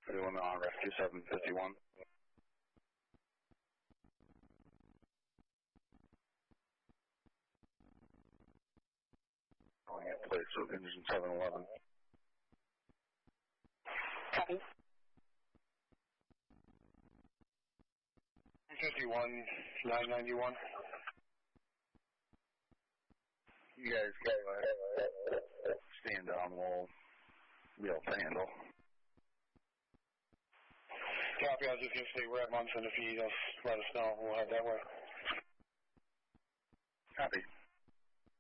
Everyone on rescue 751. Calling it place with engine 711. Copy. 51-991. You guys can stand down, we'll be able to handle. Copy, I'll just say we're at Munson. If you just let us know, we'll head that way. Copy.